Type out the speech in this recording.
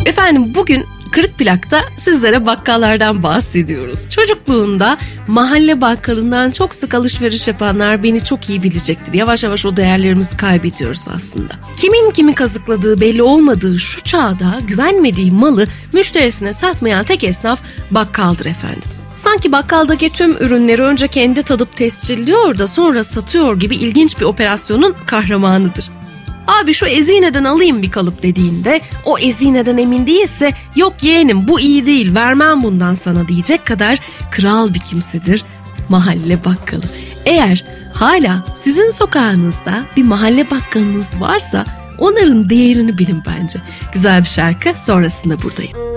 Efendim bugün Kırık Plak'ta sizlere bakkallardan bahsediyoruz. Çocukluğunda mahalle bakkalından çok sık alışveriş yapanlar beni çok iyi bilecektir. Yavaş yavaş o değerlerimizi kaybediyoruz aslında. Kimin kimi kazıkladığı belli olmadığı şu çağda güvenmediği malı müşterisine satmayan tek esnaf bakkaldır efendim. Sanki bakkaldaki tüm ürünleri önce kendi tadıp tescilliyor da sonra satıyor gibi ilginç bir operasyonun kahramanıdır. Abi şu ezineden alayım bir kalıp dediğinde o ezineden emin değilse yok yeğenim bu iyi değil vermem bundan sana diyecek kadar kral bir kimsedir mahalle bakkalı. Eğer hala sizin sokağınızda bir mahalle bakkalınız varsa onların değerini bilin bence. Güzel bir şarkı sonrasında buradayım.